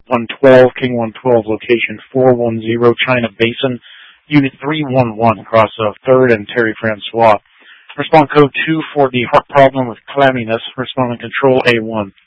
112, King 112, location 410, China Basin, Unit 311, across 3rd and Terry Francois. Respond code 2 for the heart problem with clamminess. Responding control A1.